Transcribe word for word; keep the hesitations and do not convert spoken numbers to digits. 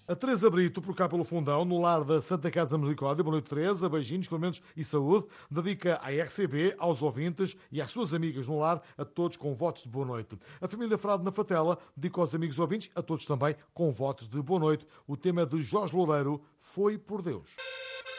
A Teresa Brito, por cá pelo Fundão, no lar da Santa Casa Misericórdia. Boa noite, Teresa. Beijinhos, cumprimentos e saúde. Dedica à R C B, aos ouvintes e às suas amigas no lar, a todos com votos de boa noite. A família Frade na Fatela dedica aos amigos ouvintes, a todos também com votos de boa noite. O tema de Jorge Loureiro, Foi por Deus.